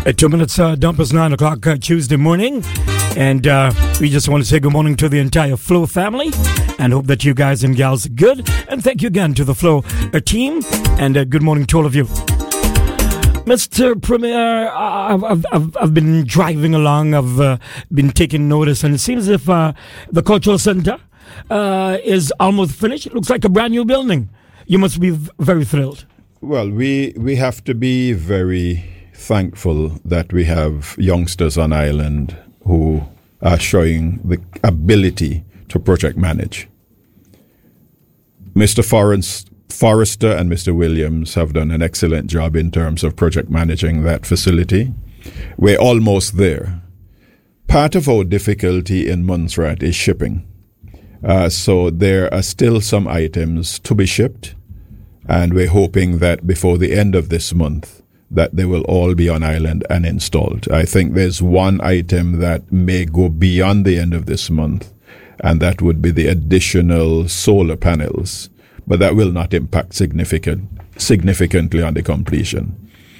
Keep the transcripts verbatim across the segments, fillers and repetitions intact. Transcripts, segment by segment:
Uh, two minutes, uh, dump is nine o'clock uh, Tuesday morning. And uh, we just want to say good morning to the entire Flow family and hope that you guys and gals are good. And thank you again to the Flow uh, team. And uh, good morning to all of you. Mister Premier, I've, I've, I've, I've been driving along. I've uh, been taking notice. And it seems as if uh, the Cultural Center uh, is almost finished. It looks like a brand new building. You must be v- very thrilled. Well, we, we have to be very thankful that we have youngsters on island who are showing the ability to project manage. Mister Forrest, Forrester and Mister Williams have done an excellent job in terms of project managing that facility. We're almost there. Part of our difficulty in Montserrat is shipping. Uh, so there are still some items to be shipped, and we're hoping that before the end of this month, that they will all be on island and installed. I think there's one item that may go beyond the end of this month, and that would be the additional solar panels, but that will not impact significant, significantly on the completion.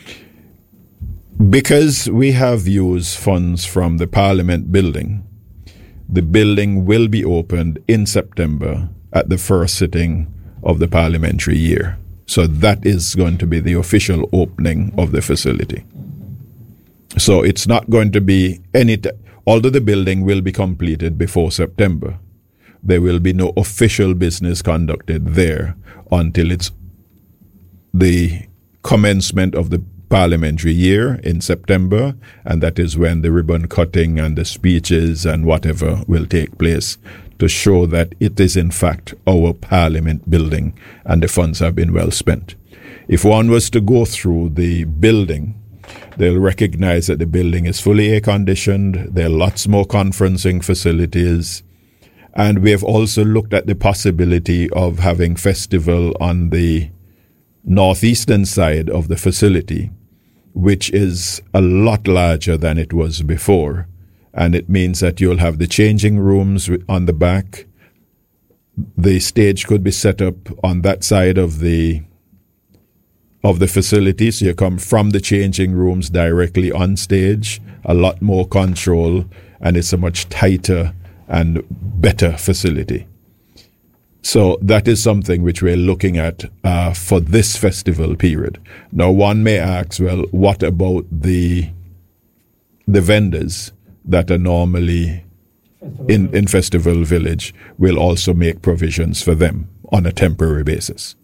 Because we have used funds from the Parliament building, the building will be opened in September at the first sitting of the parliamentary year. So that is going to be the official opening of the facility. So it's not going to be any, t- although the building will be completed before September, there will be no official business conducted there until it's the commencement of the parliamentary year in September, and that is when the ribbon cutting and the speeches and whatever will take place to show that it is in fact our parliament building and the funds have been well spent. If one was to go through the building, they'll recognize that the building is fully air-conditioned. There are lots more conferencing facilities. And we have also looked at the possibility of having festival on the northeastern side of the facility, which is a lot larger than it was before. And it means that you'll have the changing rooms on the back. The stage could be set up on that side of the of the facility, so you come from the changing rooms directly on stage. A lot more control, and it's a much tighter and better facility. So that is something which we're looking at uh, for this festival period. Now, one may ask, well, what about the the vendors that are normally in, in Festival Village? Will also make provisions for them on a temporary basis.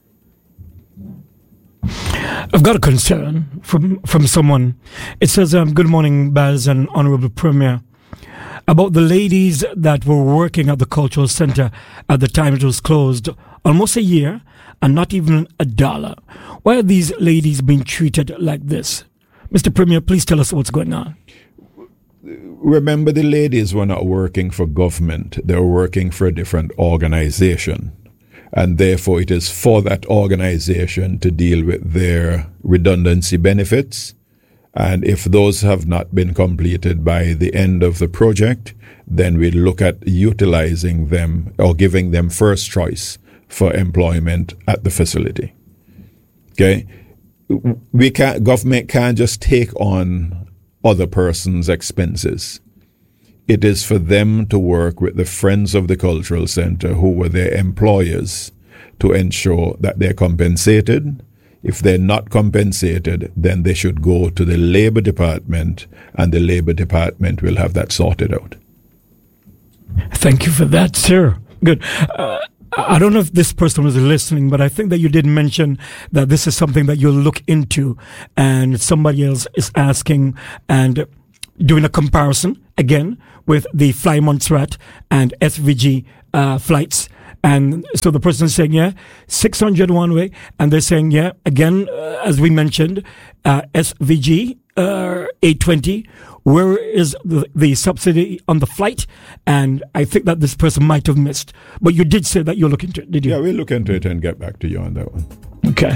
I've got a concern from, from someone. It says, um, good morning, Baz and Honorable Premier. About the ladies that were working at the Cultural Center at the time it was closed, almost a year, and not even a dollar. Why are these ladies being treated like this? Mister Premier, please tell us what's going on. Remember, the ladies were not working for government. They were working for a different organization. And therefore, it is for that organization to deal with their redundancy benefits. And if those have not been completed by the end of the project, then we look at utilizing them or giving them first choice for employment at the facility. Okay? We can't, government can't just take on other person's expenses. It is for them to work with the Friends of the Cultural Center, who were their employers, to ensure that they're compensated. If they're not compensated, then they should go to the Labor Department, and the Labor Department will have that sorted out. Thank you for that, sir. Good. Uh, I don't know if this person was listening, but I think that you did mention that this is something that you'll look into, and somebody else is asking and doing a comparison again with the Fly Montserrat and S V G uh, flights. And so the person is saying, yeah, six hundred one way. And they're saying, yeah, again, uh, as we mentioned, uh, S V G uh, eight twenty, where is the, the subsidy on the flight? And I think that this person might have missed. But you did say that you'll look into it, did you? Yeah, we'll look into it and get back to you on that one. Okay.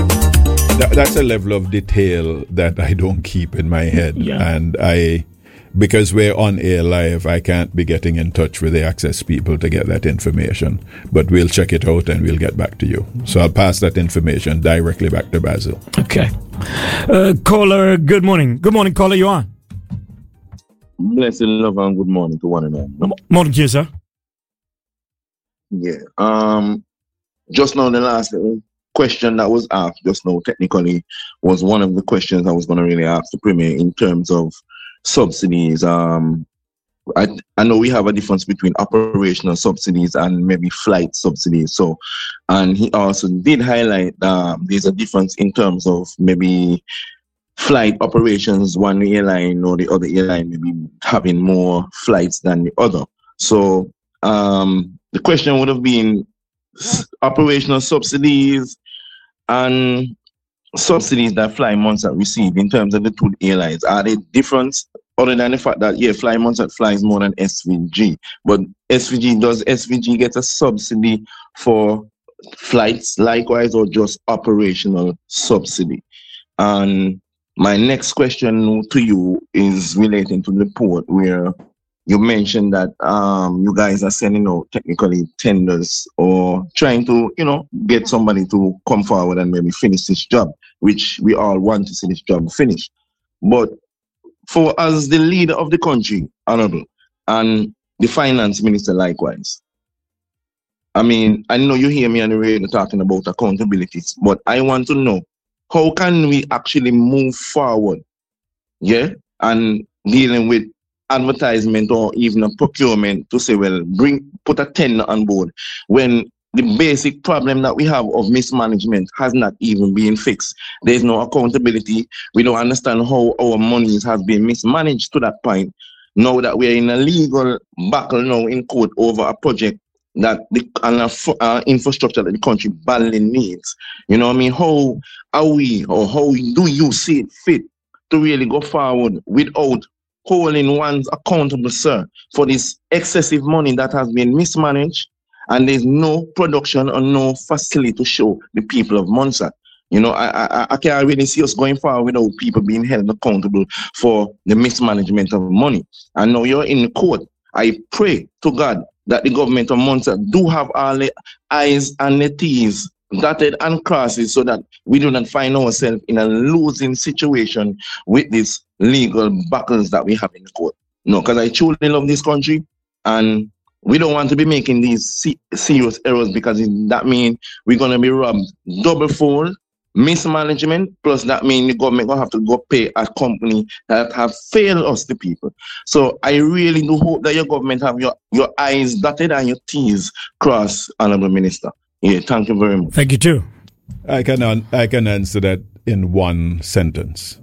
That, that's a level of detail that I don't keep in my head. Yeah. And I, because we're on air live, I can't be getting in touch with the Access people to get that information. But we'll check it out and we'll get back to you. So I'll pass that information directly back to Basil. Okay. Uh, caller, good morning. Good morning, caller. You on? Blessed love and good morning to one and all. Morning to you, sir. Yeah. Um. Just now, the last question that was asked just now, technically, was one of the questions I was going to really ask the Premier in terms of subsidies. Um. I I know we have a difference between operational subsidies and maybe flight subsidies. So, and he also did highlight that there's a difference in terms of maybe flight operations, one airline or the other airline maybe having more flights than the other. So um, the question would have been operational subsidies and subsidies that Fly Montsant receive in terms of the two airlines. Are they different other than the fact that, yeah, Fly Montsant flies more than S V G, but S V G, does S V G get a subsidy for flights likewise or just operational subsidy? And my next question to you is relating to the port, where you mentioned that um, you guys are sending out technically tenders or trying to, you know, get somebody to come forward and maybe finish this job, which we all want to see this job finished. But for as the leader of the country, Honorable, and the finance minister likewise, I mean, I know you hear me on the radio talking about accountabilities, but I want to know, how can we actually move forward, yeah, and dealing with advertisement or even a procurement to say, well, bring put a tender on board when the basic problem that we have of mismanagement has not even been fixed. There's no accountability. We don't understand how our monies have been mismanaged to that point. Now that we're in a legal battle now in court over a project that the uh, uh, infrastructure that the country badly needs. You know what I mean? How are we, or how do you see it fit to really go forward without holding one's accountable, sir, for this excessive money that has been mismanaged, and there's no production or no facility to show the people of Montsant? You know, I, I I can't really see us going forward without people being held accountable for the mismanagement of money. And now you're in the court. I pray to God that the government of Montsant do have all the I's and the T's dotted and crosses so that we do not find ourselves in a losing situation with these legal battles that we have in the court. No, because I truly love this country and we don't want to be making these se- serious errors, because that means we're going to be robbed double fold, mismanagement, plus that means the government going to have to go pay a company that have failed us, the people. So I really do hope that your government have your, your I's dotted and your T's crossed, Honorable Minister. Yeah, thank you very much. Thank you too. I can un- I can answer that in one sentence.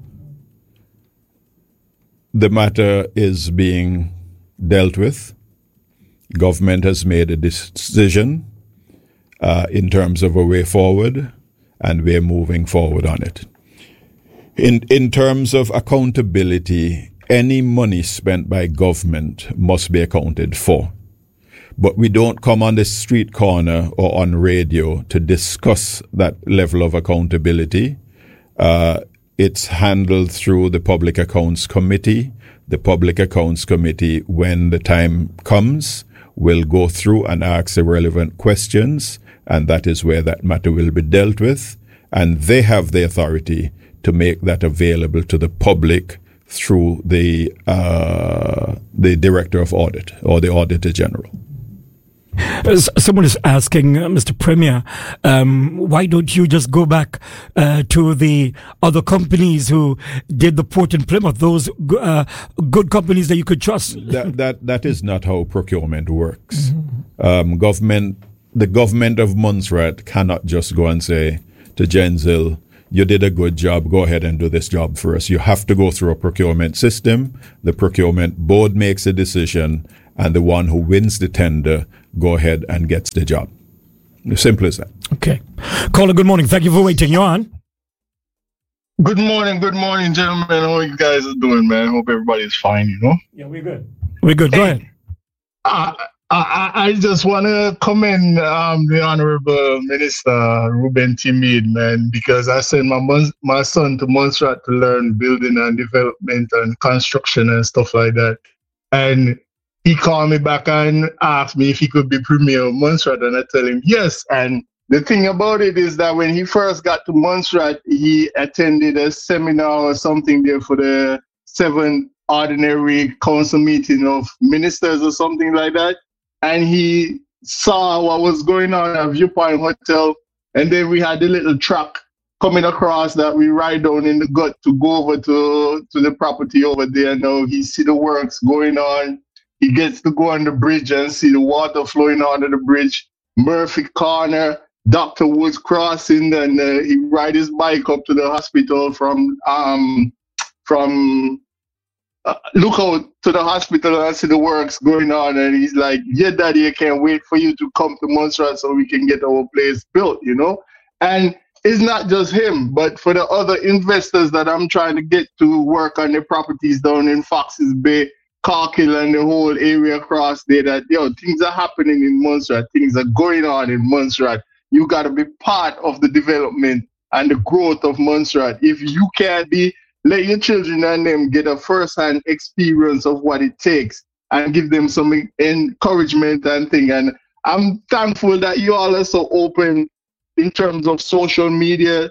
The matter is being dealt with. Government has made a decision uh, in terms of a way forward, and we're moving forward on it. In in terms of accountability, any money spent by government must be accounted for. But we don't come on the street corner or on radio to discuss that level of accountability. Uh, it's handled through the Public Accounts Committee. The Public Accounts Committee, when the time comes, will go through and ask the relevant questions, and that is where that matter will be dealt with. And they have the authority to make that available to the public through the uh, the Director of Audit or the Auditor General. Someone is asking, uh, Mister Premier, um, why don't you just go back uh, to the other companies who did the port in Plymouth, those uh, good companies that you could trust? that, that that is not how procurement works. Mm-hmm. Um, government, the government of Montserrat cannot just go and say to Genzil, you did a good job, go ahead and do this job for us. You have to go through a procurement system. The procurement board makes a decision, and the one who wins the tender go ahead and gets the job. Simple as that. Okay. Caller, good morning. Thank you for waiting. You're on. Good morning, good morning, gentlemen. How you guys are doing, man? Hope everybody's fine, you know? Yeah, we're good. We're good. Go hey, ahead. Uh, I, I just want to commend um, the Honorable Minister Reuben T. Meade, man, because I sent my mon- my son to Montserrat to learn building and development and construction and stuff like that. And he called me back and asked me if he could be Premier of Montserrat, and I tell him yes. And the thing about it is that when he first got to Montserrat, he attended a seminar or something there for the seventh ordinary council meeting of ministers or something like that. And he saw what was going on at Viewpoint Hotel. And then we had the little truck coming across that we ride down in the gut to go over to, to the property over there. Now he see the works going on. He gets to go on the bridge and see the water flowing under the bridge. Murphy Corner, Doctor Woods Crossing, and uh, he ride his bike up to the hospital from um from uh, look out to the hospital and see the works going on. And he's like, yeah, Daddy, I can't wait for you to come to Montserrat so we can get our place built, you know? And it's not just him, but for the other investors that I'm trying to get to work on the properties down in Foxes Bay, Carkill, and the whole area across there, that, yo, things are happening in Montserrat. Things are going on in Montserrat. You got to be part of the development and the growth of Montserrat. If you can't be, let your children and them get a first-hand experience of what it takes and give them some encouragement and thing. And I'm thankful that you all are so open in terms of social media,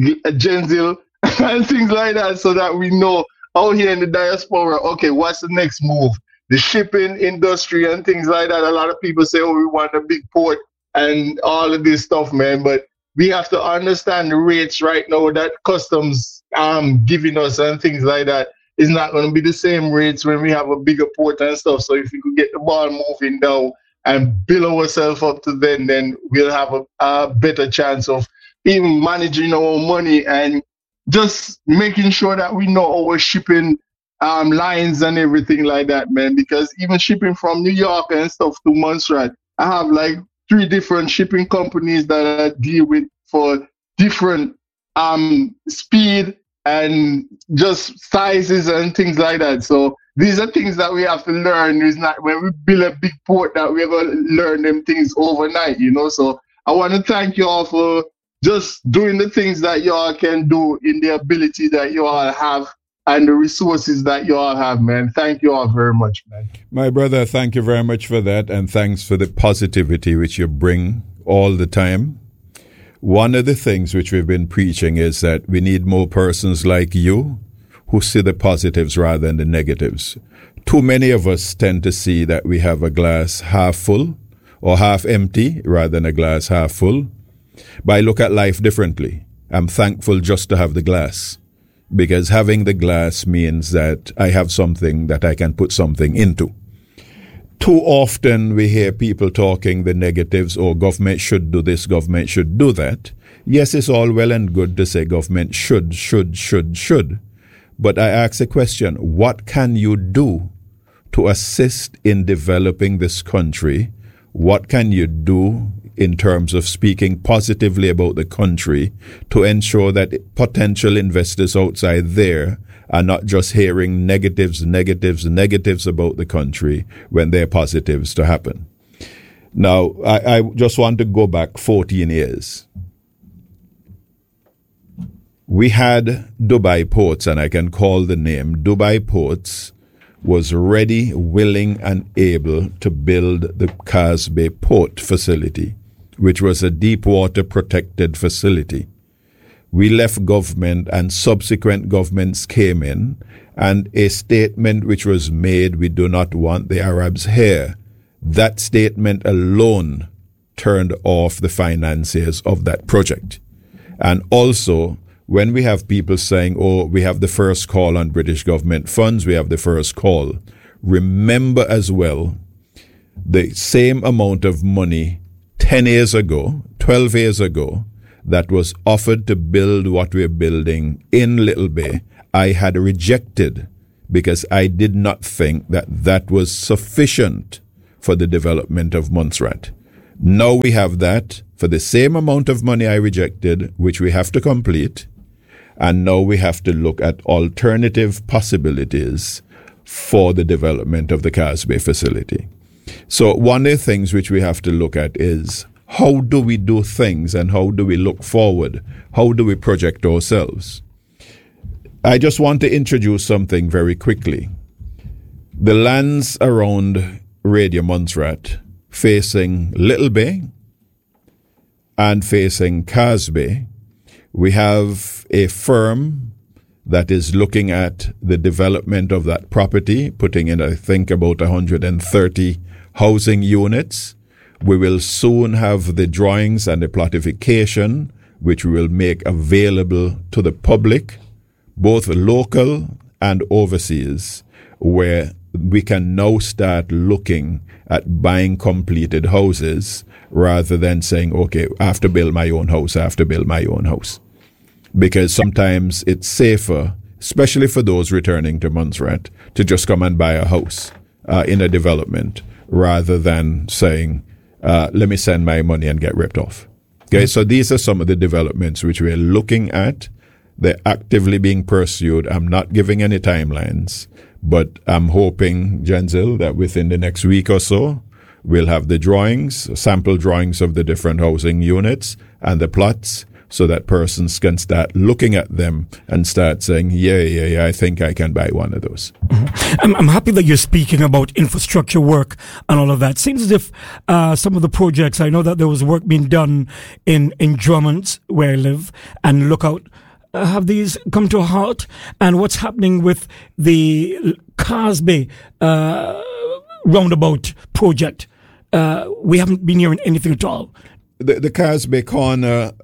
Genzil, and things like that, so that we know out here in the diaspora, okay, what's the next move? The shipping industry and things like that. A lot of people say, oh, we want a big port and all of this stuff, man. But we have to understand the rates right now that customs um giving us and things like that is not going to be the same rates when we have a bigger port and stuff. So if we could get the ball moving now and build ourselves up to then, then we'll have a, a better chance of even managing our money and just making sure that we know our shipping um, lines and everything like that, man. Because even shipping from New York and stuff to Montserrat, I have like three different shipping companies that I deal with for different um, speed and just sizes and things like that. So these are things that we have to learn. It's not when we build a big port that we're going to learn them things overnight, you know. So I want to thank you all for just doing the things that you all can do in the ability that you all have and the resources that you all have, man. Thank you all very much, man. My brother, thank you very much for that, and thanks for the positivity which you bring all the time. One of the things which we've been preaching is that we need more persons like you who see the positives rather than the negatives. Too many of us tend to see that we have a glass half full or half empty rather than a glass half full. But I look at life differently. I'm thankful just to have the glass, because having the glass means that I have something that I can put something into. Too often we hear people talking the negatives, or government should do this, government should do that. Yes, it's all well and good to say government should, should, should, should. But I ask a question, what can you do to assist in developing this country? What can you do in terms of speaking positively about the country to ensure that potential investors outside there are not just hearing negatives, negatives, negatives about the country when there are positives to happen? Now, I, I just want to go back fourteen years. We had Dubai Ports, and I can call the name. Dubai Ports was ready, willing, and able to build the Casbah Port facility, which was a deep water protected facility. We left government and subsequent governments came in, and a statement which was made, we do not want the Arabs here. That statement alone turned off the financiers of that project. And also, when we have people saying, oh, we have the first call on British government funds, we have the first call, remember as well, the same amount of money ten years ago, twelve years ago, that was offered to build what we're building in Little Bay, I had rejected because I did not think that that was sufficient for the development of Montserrat. Now we have that for the same amount of money I rejected, which we have to complete, and now we have to look at alternative possibilities for the development of the Casbah facility. So one of the things which we have to look at is how do we do things and how do we look forward? How do we project ourselves? I just want to introduce something very quickly. The lands around Radio Montserrat facing Little Bay and facing Cars Bay, we have a firm that is looking at the development of that property, putting in, I think, about one hundred thirty housing units. We will soon have the drawings and the platification, which we will make available to the public, both local and overseas, where we can now start looking at buying completed houses rather than saying, okay, I have to build my own house, I have to build my own house. Because sometimes it's safer, especially for those returning to Montserrat, to just come and buy a house uh, in a development rather than saying, uh, let me send my money and get ripped off. Okay, so these are some of the developments which we're looking at. They're actively being pursued. I'm not giving any timelines, but I'm hoping, Jenzil, that within the next week or so, we'll have the drawings, sample drawings of the different housing units and the plots, so that persons can start looking at them and start saying, yeah, yeah, yeah, I think I can buy one of those. Mm-hmm. I'm, I'm happy that you're speaking about infrastructure work and all of that. Seems as if uh, some of the projects, I know that there was work being done in, in Drummond, where I live, and Lookout. Uh, have these come to a halt? And what's happening with the Cars Bay uh, roundabout project? Uh, we haven't been hearing anything at all. The, the Cars Bay corner,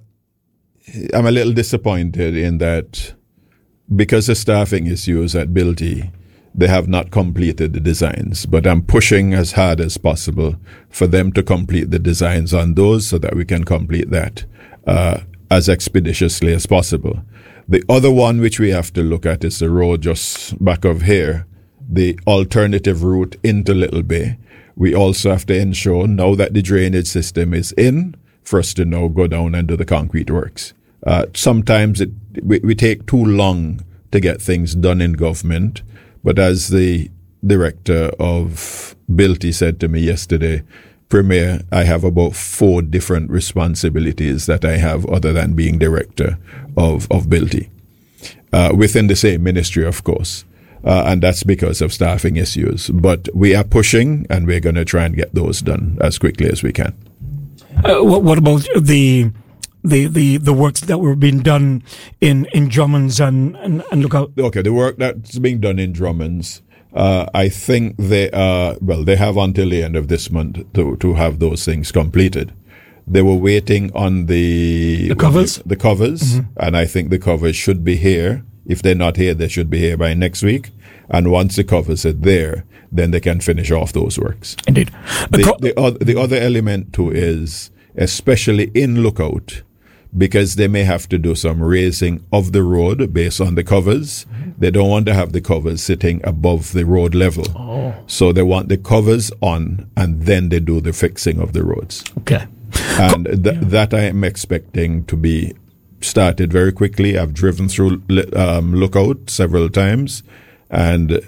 I'm a little disappointed in that because of staffing issues at Bilty, they have not completed the designs. But I'm pushing as hard as possible for them to complete the designs on those so that we can complete that uh, as expeditiously as possible. The other one which we have to look at is the road just back of here, the alternative route into Little Bay. We also have to ensure, now that the drainage system is in, for us to now go down and do the concrete works. Uh, sometimes it we, we take too long to get things done in government, but as the director of Bilty said to me yesterday, Premier, I have about four different responsibilities that I have other than being director of, of Bilty, uh, within the same ministry, of course. Uh, and that's because of staffing issues. But we are pushing, and we're going to try and get those done as quickly as we can. Uh, what, what about the the the the works that were being done in in Drummonds and, and and Lookout? Okay, the work that's being done in Drummonds, uh, I think they are well. They have until the end of this month to to have those things completed. They were waiting on the the covers, the, the covers, mm-hmm. and I think the covers should be here. If they're not here, they should be here by next week. And once the covers are there, then they can finish off those works. Indeed. The, co- the, uh, the other element too is, especially in Lookout, because they may have to do some raising of the road based on the covers. Mm-hmm. They don't want to have the covers sitting above the road level. Oh. So they want the covers on, and then they do the fixing of the roads. Okay. And th- yeah. that I am expecting to be started very quickly. I've driven through um, Lookout several times, and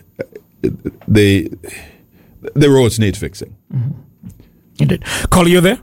the the roads need fixing. Mm-hmm. Indeed. Caller, you there?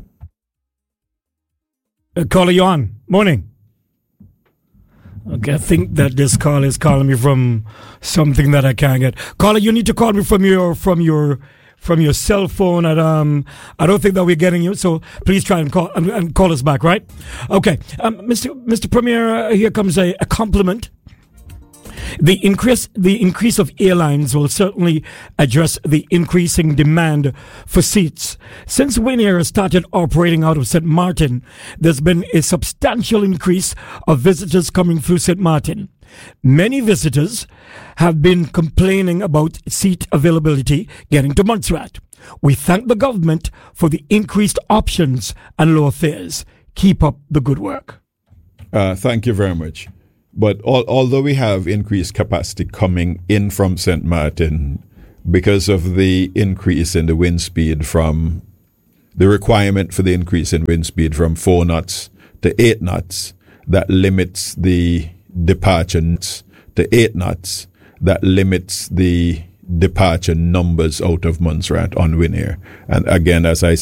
Uh, caller, you on? Morning. Okay, I think that this call is calling me from something that I can't get. Caller, you need to call me from your from your from your cell phone. At um, I don't think that we're getting you, so please try and call and, and call us back, right? Okay, um, Mister Mister Premier, uh, here comes a, a compliment. The increase, the increase of airlines will certainly address the increasing demand for seats. Since Winair started operating out of Saint Martin, there's been a substantial increase of visitors coming through Saint Martin. Many visitors have been complaining about seat availability getting to Montserrat. We thank the government for the increased options and lower fares. Keep up the good work. Uh, thank you very much. But al- although we have increased capacity coming in from Saint Martin, because of the increase in the wind speed from the requirement for the increase in wind speed from four knots to eight knots, that limits the departure to eight knots, that limits the departure numbers out of Montserrat on Winair. And again, as I